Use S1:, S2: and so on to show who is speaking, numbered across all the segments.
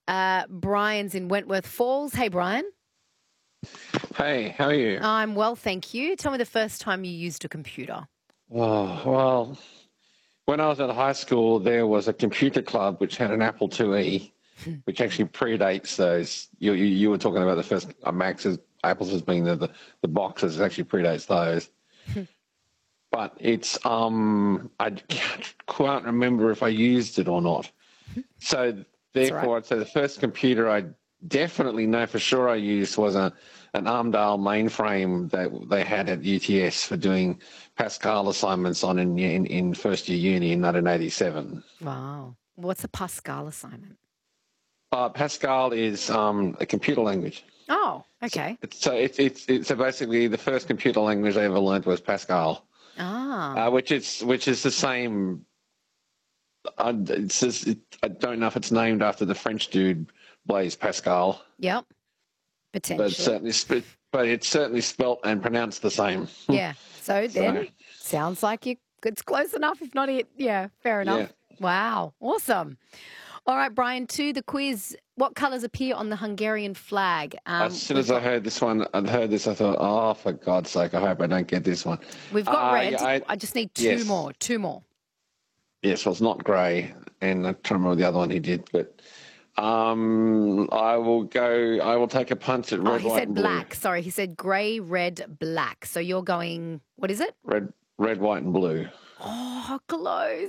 S1: Brian's in Wentworth Falls. Hey, Brian.
S2: Hey, how are you?
S1: I'm well, thank you. Tell me the first time you used a computer.
S2: Oh, well, when I was at high school, there was a computer club which had an Apple IIe, which actually predates those. You were talking about the first Max's, Apples as being the boxes. It actually predates those. But it's I can't remember if I used it or not. So therefore, I'd say the first computer I definitely know for sure I used was an Armdale mainframe that they had at UTS for doing Pascal assignments on in first year uni in 1987.
S1: Wow. What's a Pascal assignment?
S2: Pascal is a computer language.
S1: Oh, okay.
S2: So it's basically the first computer language I ever learned was Pascal. Which is the same. I don't know if it's named after the French dude Blaise Pascal.
S1: Yep, potentially.
S2: But it's certainly spelt and pronounced the same.
S1: Yeah. So then, sounds like it's close enough. If not it, yeah, fair enough. Yeah. Wow, awesome. All right, Brian, to the quiz. What colours appear on the Hungarian flag?
S2: As soon as I heard this one, I thought, oh, for God's sake, I hope I don't get this one.
S1: We've got red. Yeah, I just need two more. Yes,
S2: well, it's not grey, and I'm trying to remember the other one he did, but I will take a punt at red, white, and blue.
S1: He said black. Sorry, he said grey, red, black. So you're going, what is it?
S2: Red, white, and blue.
S1: Oh, close.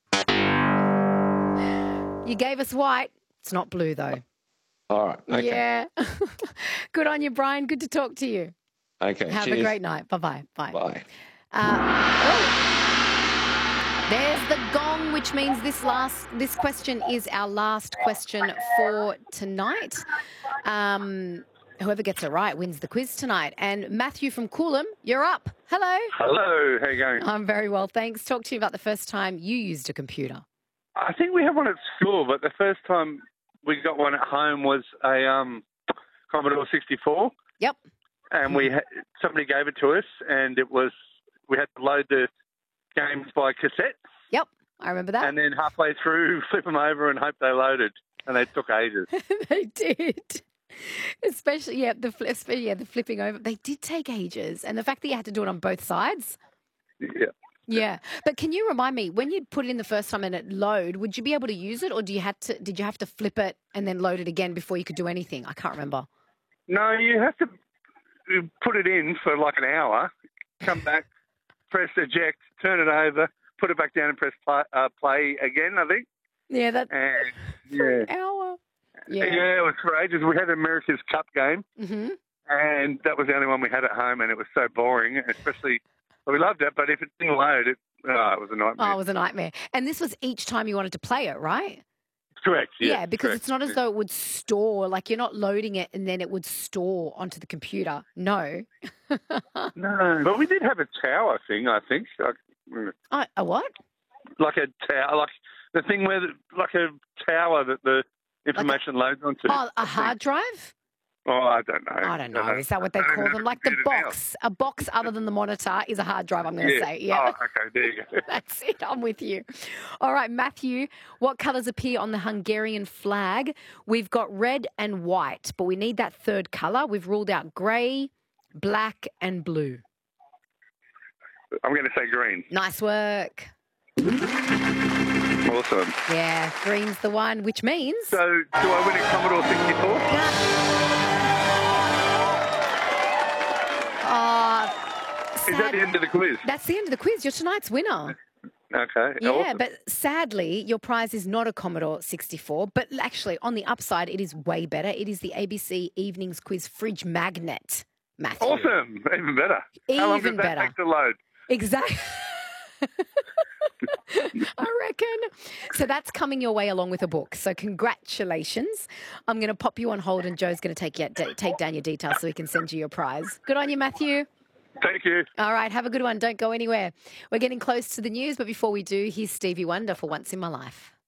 S1: You gave us white. It's not blue, though.
S2: All right. Okay.
S1: Yeah. Good on you, Brian. Good to talk to you.
S2: Okay.
S1: Have a great night. Bye-bye. Bye.
S2: Bye.
S1: There's the gong, which means this question is our last question for tonight. Whoever gets it right wins the quiz tonight. And Matthew from Coolum, you're up. Hello.
S3: Hello. How you going?
S1: I'm very well, thanks. Talk to you about the first time you used a computer.
S3: I think we had one at school, but the first time we got one at home was a Commodore 64.
S1: Yep.
S3: And somebody gave it to us, and we had to load the games by cassette.
S1: Yep, I remember that.
S3: And then halfway through, flip them over and hope they loaded. And they took ages.
S1: They did. Especially, the flipping over. They did take ages. And the fact that you had to do it on both sides.
S3: Yeah.
S1: Yeah. But can you remind me, when you put it in the first time and it load, would you be able to use it, or did you have to flip it and then load it again before you could do anything? I can't remember.
S3: No, you have to put it in for like an hour, come back, press eject, turn it over, put it back down and press play again, I think.
S1: Yeah,
S3: for
S1: an hour. Yeah,
S3: it was for ages. We had an America's Cup game, and that was the only one we had at home, and it was so boring, especially, we loved it, but if it didn't load, it was a nightmare.
S1: Oh, it was a nightmare. And this was each time you wanted to play it, right?
S3: Correct,
S1: yeah. Because it's not as though it would store, like you're not loading it and then it would store onto the computer. No.
S3: No, but we did have a tower thing, I think.
S1: A what?
S3: Like a tower, like the thing where, like a tower that the information loads onto.
S1: Oh, a hard drive?
S3: Oh, I don't know.
S1: I don't know. Is that what they call them? Like the box. A box other than the monitor is a hard drive, I'm going to say. Yeah.
S3: Oh, okay. There you go.
S1: That's it. I'm with you. All right, Matthew, what colours appear on the Hungarian flag? We've got red and white, but we need that third colour. We've ruled out grey, black and blue.
S3: I'm going to say green.
S1: Nice work.
S3: Awesome.
S1: Yeah, green's the one, which means...
S3: So, do I win a Commodore 64? Is that the end of the quiz?
S1: That's the end of the quiz. You're tonight's winner.
S3: Okay.
S1: Yeah,
S3: awesome.
S1: But sadly, your prize is not a Commodore 64. But actually, on the upside, it is way better. It is the ABC Evenings Quiz Fridge Magnet, Matthew.
S3: Awesome. Even better. How long does that take to load?
S1: Exactly. I reckon. So that's coming your way along with a book. So congratulations. I'm going to pop you on hold and Joe's going to take down your details so he can send you your prize. Good on you, Matthew.
S3: Thank you.
S1: All right, have a good one. Don't go anywhere. We're getting close to the news, but before we do, here's Stevie Wonder for Once in My Life.